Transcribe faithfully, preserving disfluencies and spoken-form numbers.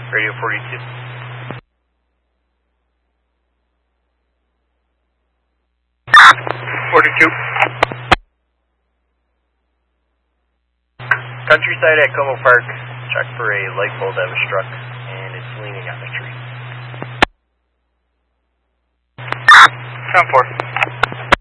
Radio forty-two. forty-two. Countryside at Como Park. Check for a light pole that was struck, and it's leaning on the tree. ten four.